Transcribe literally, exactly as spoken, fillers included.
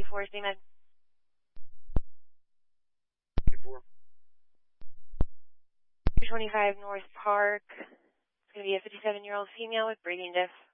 four, stay med. four. two twenty-five North Park. It's going to be a fifty-seven-year-old female with brain deaf.